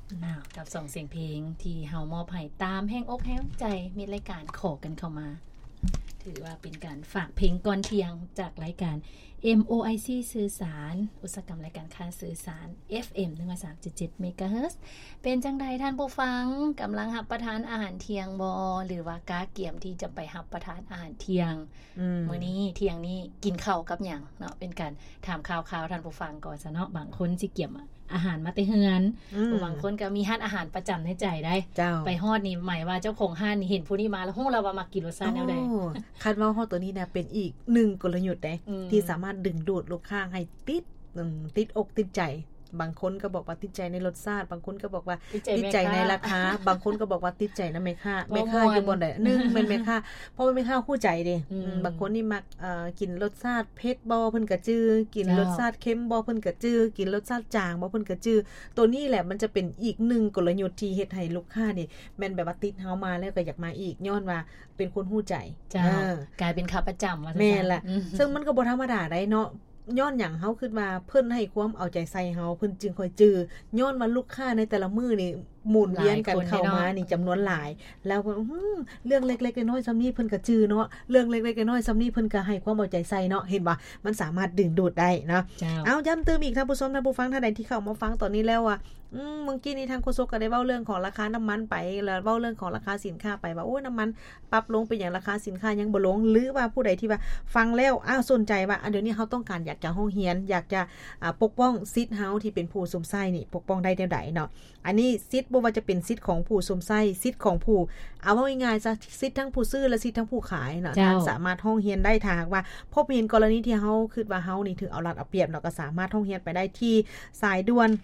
กับส่งเสียงเพลงที่เฮามอบให้ตามแห้งอกแห้งใจมีรายการขอกันเข้ามาถือว่าเป็นการฝากเพลงก่อนเที่ยงจากรายการ MOIC สื่อสารอุตสาหกรรมรายการค้าสื่อสาร FM 103.7 MHz เป็นจังใดท่านผู้ฟังกำลังรับประทานอาหารเที่ยงบ่หรือว่ากาเกี่ยมที่จะไปรับประทานอาหารเที่ยงมื้อนี้เที่ยงนี้กินข้าวกับหยังเนาะเป็นการถามข่าวๆท่านผู้ฟังก่อนซะเนาะบางคนสิเกี่ยมอาหารมาแต่เฮือนบางคนก็มีร้านอาหารประจำในใจได้ไปฮอดนี่หมายว่าเจ้าของร้านนี่เห็นผู้นี้มาแล้วฮู้แล้วว่ามากินรสชาติแนวใดคันว่าฮอดตัวนี้นะเป็นอีก1กลยุทธ์เด้ที่สามารถดึงดูดลูกค้าให้ติดอกติดใจบางคนก็บอกว่าติดใจในรสชาติบางคนก็บอกว่าติดใจในราคาบางคนก็บอกว่าติดใจนะแม่ค้าอยู่บ่ได้1เป็นแม่ค้าเพราะว่าแม่ค้าฮู้ใจเด้บางคนนี่มักกินรสชาติเผ็ดบ่เพิ่นก็จื้อกินรสชาติเค็มบ่เพิ่นก็จื้อกินรสชาติจางบ่เพิ่นก็จื้อตัวนี้แหละมันจะเป็นอีก1กลยุทธ์ที่เฮ็ดให้ลูกค้านี่แม่นแบบว่าติดเฮามาแล้วก็อยากมาอีกย้อนว่าเป็นคนฮู้ใจกลายเป็นขาประจำว่าซั่นแม่นล่ะซึ่งมันก็บ่ธรรมดาได้เนาะย้อนหยังเฮาคิดว่าเพิ่นให้ความเอาใจใส่เฮาเพิ่นจึงค่อยจื้อย้อนว่าลูกค้าในแต่ละมื้อนี่หมุนเวียนกันเข้ามานี่จำนวนหลายแล้วเรื่องเล็กๆน้อยๆซำนี้เพิ่นก็จื้อเนาะเรื่องเล็กๆน้อยๆซำนี้เพิ่นก็ให้ความเอาใจใส่เนาะเห็นบ่มันสามารถดึงดูดได้เนาะเอาย้ำเติมอีกท่านผู้ชมท่านผู้ฟังท่านใดที่เข้ามาฟังตอนนี้แล้วว่าเมื่อกี้นี้ทางโฆษกก็ได้เว้าเรื่องของราคาน้ำมันไปแล้วเว้าเรื่องของราคาสินค้าไปว่าโอ้น้ำมันปรับลงเป็นอย่างราคาสินค้ายังบ่ลงหรือว่าผู้ใดที่ว่าฟังแล้วสนใจว่าเดี๋ยวนี้เฮาต้องการอยากจะโรงเรียนอยากจะปกป้องสิทธิ์เฮาที่เป็นผู้สวมใส่นี่ปกป้องได้แนวใดเนาะอันนี้สิทธิ์บ่ว่าจะเป็นสิทธิ์ของผู้สวมใส่สิทธิ์ของผู้เอาว่าง่ายๆซะสิทธิ์ทั้งผู้ซื้อและสิทธิ์ทั้งผู้ขายเนาะท่านสามารถโรงเรียนได้ถ้าหากว่าพบเห็นกรณีที่เฮาคิดว่าเฮานี่ถือเอารัดเอาเปรียบเนาะก็สามารถโรงเรียนไปได้ที่สายด่วน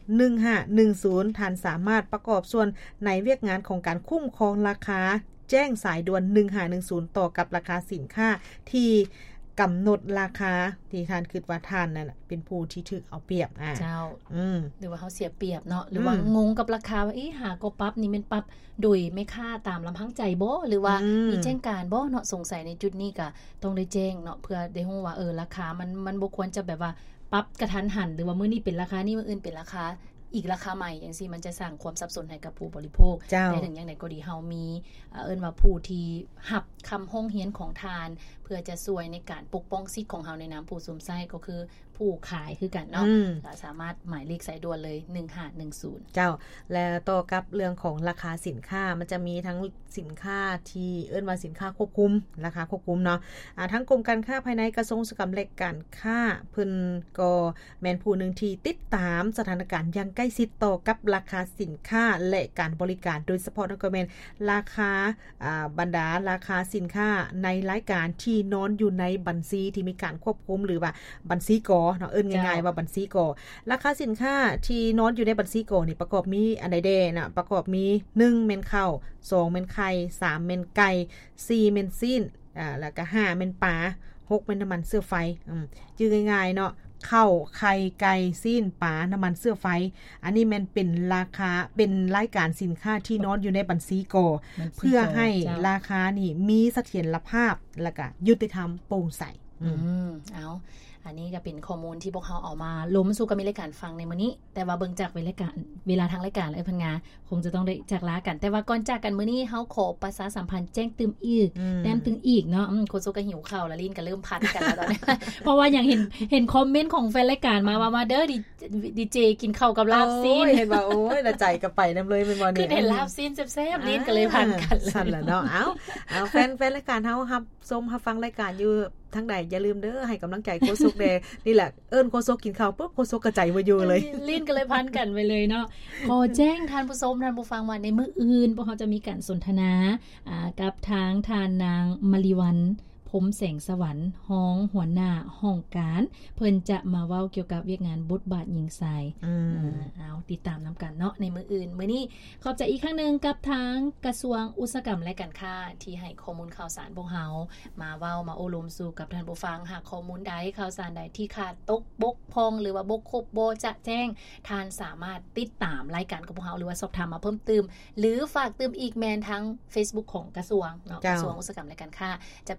1510ท่านสามารถประกอบส่วนในเวียกงานของการคุ้มครองราคาแจ้งสายด่วน1510ต่อกับราคาสินค้าที่กำหนดราคาที่ท่านคิดว่าท่านนั่นเป็นผู้ที่ถูกเอาเปรียบเจ้าหรือว่าเขาเสียเปรียบเนาะหรือว่างงกับราคาว่าหาก็ปรับนี่มันปรับโดยไม่ค่าตามลำพังใจบ่หรือว่ามีแจ้งการบ่เนาะสงสัยในจุดนี้ก็ต้องได้แจ้งเนาะเพื่อได้รู้ว่าราคามันบ่ควรจะแบบว่าปรับกระทันหันหรือว่ามื้อนี้เป็นราคานี้มื้ออื่นเป็นราคาอีกราคาใหม่อย่างซี่มันจะสร้างความสับสนให้กับผู้บริโภคแต่ถึงอย่างไหนก็ดีเฮามีว่าผู้ที่รับคำร้องเรียนของทานเพื่อจะช่วยในการปกป้องสิทธิ์ของเฮาในนามผู้สวมใส่ก็คือผู้ขายคือกันเนาะสามารถหมายเลขสายด่วนเลย1510 เจ้าและต่อกับเรื่องของราคาสินค้ามันจะมีทั้งสินค้าที่ว่าสินค้าควบคุมราคาควบคุมเนาะทั้งกรมการค้าภายในกระทรวงอุตสาหกรรมและการค้าเพิ่นก็แม่นผู้นึงที่ติดตามสถานการณ์อย่างใกล้ชิดต่อกับราคาสินค้าและการบริการโดยเฉพาะนั่นก็แม่นราคาบรรดาราคาสินค้าในรายการที่นอนอยู่ในบัญชีที่มีการควบคุมหรือว่าบัญชีกเนาะง่ายๆว่าบัญชีกราคาสินค้าที่นอนอยู่ในบัญชีกนี่ประกอบมีอันใดๆนะประกอบมี1เม็นข้าว2เม็นไข่3เม็นไก่4เม็นซีนแล้วก็5เม็นปลา6เม็นน้ำมันเสื้อไฟชื่อง่ายๆเนาะข้าวไข่ไก่ซีนปลาน้ำมันเสื้อไฟอันนี้มันเป็นราคาเป็นรายการสินค้าที่นอนอยู่ในบัญชีกเพื่อให้ราคานี่มีเสถียรภาพแล้วก็ยุติธรรมโปร่งใสอันนี้ก็เป็นข้อมูลที่พวกเขาเอามาล้มสู่กับมีรายการฟังในมื้อนี้แต่ว่าเบิ่งจากเวลาทางรายการแล้วเพิ่นงาคงจะต้องได้จากลากันแต่ว่าก่อนจากกันมื้อนี้เฮาขอประชาสัมพันธ์แจ้งเตือนอีกแต้มตึงอีกเนาะโคโซก็หิวข้าวแล้วลิ้นก็เริ่มพันกันแล้วตอนนี้ เพราะว่าอย่างเห็นคอมเมนต์ของแฟนรายการมาเด้อดีเจกินข้าวกับลาบซีนเห็นว่าโอ้ยละใจก็ไปนำเลยแม่นบ่นี่คือเห็นลาบซีนแซ่บๆลิ้นก็เลยพันกันสั่นล่ะเนาะเอาแฟนรายการเฮารับชมรับฟังรายการอยู่ทั้งใดอย่าลืมเด้อให้กำลังใจโคซกเด้นี่แหละโคซกกินข้าวปุ๊บโคซกกระจายบ่อยู่เลยลิ้นก็เลยพันกันไปเลยเนาะขอแจ้งท่านผู้ชมท่านผู้ฟังว่าในมื้ออื่นพวกเขาจะมีการสนทนากับทางท่านนางมลิวันผมแสงสวรรค์ห้องหัวหน้าห้องการเพิ่นจะมาเว้าเกี่ยวกับเวียกงานบทบาทหญิงชายเอาติดตามนํากันเนาะในมื้ออื่นมื้อนี้ขอบใจอีกครั้งนึงกับทางกระทรวงอุตสาหกรรมและการค้าที่ให้ข้อมูลข่าวสารพวกเฮามาเว้ามาโอลมสู่กับท่านผู้ฟังหากข้อมูลใดข่าวสารใดที่ขาดตกบกพร่องหรือว่าบกครบบ่จะแจ้งท่านสามารถติดตามรายการกับพวกเฮาหรือว่าสอบถามมาเพิ่มเติมหรือฝากเติมอีกแม่นทาง Facebook ของกระทรวงเนาะกระทรวงอุตสาหกรรมและการค้าจะเป็นเพจที่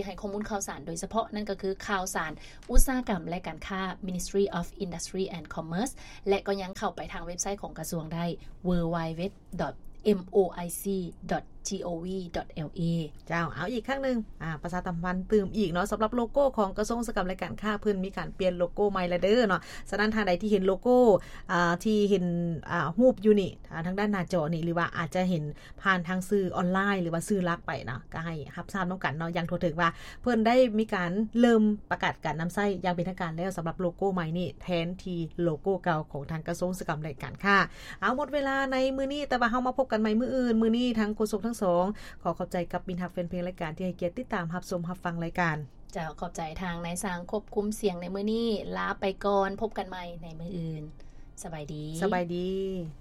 ที่ให้ข้อมูลข่าวสารโดยเฉพาะนั่นก็คือข่าวสารอุตสาหกรรมและการค้า Ministry of Industry and Commerce และก็ยังเข้าไปทางเว็บไซต์ของกระทรวงได้ www.moic.gov.la เจ้าเอาอีกครั้งนึงประชาสัมพันธ์ตื่มอีกเนาะสำหรับโลโก้ของกระทรวงอุตสาหกรรมและการค้าเพิ่นมีการเปลี่ยนโลโก้ใหม่แล้วเด้อเนาะฉะนั้นทางใดที่เห็นโลโก้ที่เห็นรูปอยู่นี่ทางด้านหน้าจอนี่หรือว่าอาจจะเห็นผ่านทางสื่อออนไลน์หรือว่าสื่อหลักไปนะก็ให้รับทราบนำกันเนาะอย่างทั่วถึงว่าเพิ่นได้มีการเริ่มประกาศการนำใช้อย่างเป็นทางการแล้วสำหรับโลโก้ใหม่นี่แทนที่โลโก้เก่าของทางกระทรวงอุตสาหกรรมและการค้าเอาหมดเวลาในมื้อนี้แต่ว่าเฮามาพบกันใหม่มื้ออื่นมื้อนี้ทั้งโฆษกทั้งสองขอขอบใจกับมินฮับแฟนเพลงรายการที่ให้เกียรติติดตามรับชมรับฟังรายการเจ้าขอบใจทางนายสร้างควบคุมเสียงในมื้อนี้ลาไปก่อนพบกันใหม่ในมื้ออื่นสบายดี